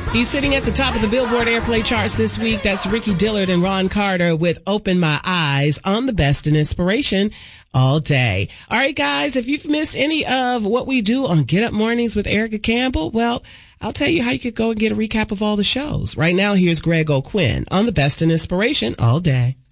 He's sitting at the top of the Billboard Airplay charts this week. That's Ricky Dillard and Ron Carter with Open My Eyes on the Best in Inspiration all day. All right, guys, if you've missed any of what we do on Get Up Mornings with Erica Campbell, well, I'll tell you how you could go and get a recap of all the shows. Right now, here's Greg O'Quinn on the Best in Inspiration all day.